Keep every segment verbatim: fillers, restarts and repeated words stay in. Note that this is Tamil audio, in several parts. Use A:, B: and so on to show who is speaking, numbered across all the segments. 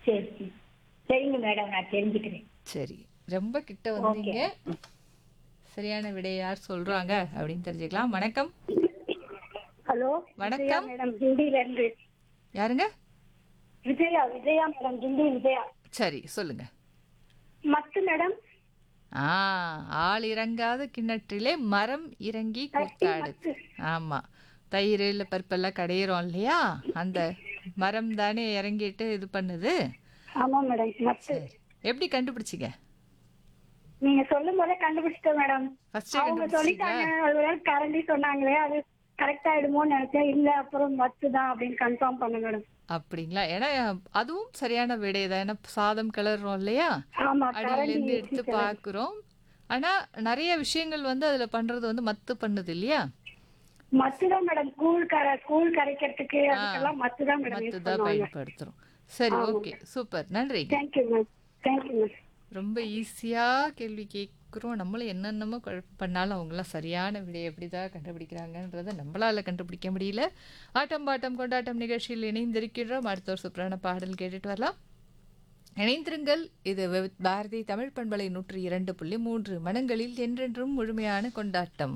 A: சரி சரி. சரிங்க மேடம், நான் தெரிஞ்சுக்கிறேன்.
B: சரி, ரொம்ப கிட்ட
A: ஓகே.
B: வந்தீங்க. சரியான விடை யார் சொல்றாங்க அப்படின்னு தெரிஞ்சுக்கலாம். வணக்கம்.
A: ஹலோ, விஜயா
B: வணக்கம்.
A: மேடம், ஹிந்தில இருந்து.
B: யாருங்க?
A: விஜயா விஜயா மேடம், ஹிந்தி விஜயா.
B: சரி, சொல்லுங்க.
A: மத்து மேடம்.
B: ஆ, ஆள் இறங்காத கிணற்றிலே மரம் இறங்கி
A: கட்டி
B: கூத்தாடுது.
A: மத்து.
B: ஆமா, தயிர் இல்லை பருப்பெல்லாம் கடையிறோம் இல்லையா, அந்த மரம் தானே இறங்கிட்டு இது பண்ணுது.
A: ஆமா மேடம், மத்து.
B: சரி, எப்படி கண்டுபிடிச்சிங்க?
A: நீங்க சொல்லும் போதே கண்டுபிடிச்சிட்டேன் மேடம்.
B: ஃபர்ஸ்டே
A: அவங்க
B: கண்டுபிடிச்சிங்களா?
A: சொல்லிட்டாங்க, ஒருவேளை கரண்டி சொன்னாங்களே, அது கரெக்ட் ஆயிடுமோன்னு நினைச்சேன். இல்ல, அப்புறம் மத்து தான் அப்படின்னு கன்ஃபார்ம் பண்ண மேடம்.
B: அப்படிங்களா? ஏன்னா அதுவும் சரியான விடை தான். ஏன்னா சாதம் கிளறோம் இல்லையா,
A: ஆமா, கரண்டி
B: அடியிலேருந்து
A: வச்சு
B: எடுத்து
A: கிளறு.
B: பார்க்குறோம். ஆனா நிறைய விஷயங்கள் வந்து அதுல பண்றது வந்து மத்து பண்ணுது இல்லையா.
A: மத்து தான் மேடம், கூழ் கர கூழ் கரைக்கிறதுக்கு
B: ஆ,
A: அதுக்கெல்லாம் மத்து தான் மேடம்
B: மத்து
A: யூஸ்
B: தான்
A: பண்ணுவாங்க.
B: பயன்படுத்துறோம். சரி,
A: ஆமா
B: ஓகே,
A: மேடம்.
B: சூப்பர், நன்றி.
A: Thank you ma'am. Thank you ma'am.
B: ரொம்ப ஈஸியா கேள்வி கேட்குறோம். நம்மளும் என்னென்னமோ குழப்பம் பண்ணாலும் அவங்களாம் சரியான விடையை எப்படி தான் கண்டுபிடிக்கிறாங்கன்றதை நம்மளால கண்டுபிடிக்க முடியல. ஆட்டம் பாட்டம் கொண்டாட்டம் நிகழ்ச்சியில் இணைந்திருக்கின்றோம். அடுத்த ஒரு சூப்பரான பாடல் கேட்டுட்டு வரலாம். இணைந்திருங்கள். இது வெ- பாரதி தமிழ் பண்பலை நூற்றி இரண்டு புள்ளி மூன்று மனங்களில் என்றென்றும் முழுமையான கொண்டாட்டம்.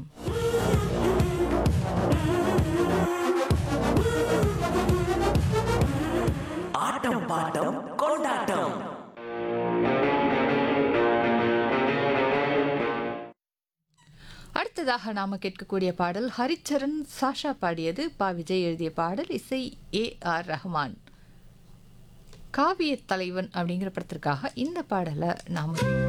C: ஆட்டம் பாட்டம் கொண்டாட்டம்.
B: அடுத்ததாக நாம கேட்கக்கூடிய பாடல் ஹரிச்சரன் சாஷா பாடியது. பா விஜய் எழுதிய பாடல், இசை ஏ ஆர் ரஹ்மான். காவிய தலைவன் அப்படிங்கிற படத்திற்காக இந்த பாடலை நாம்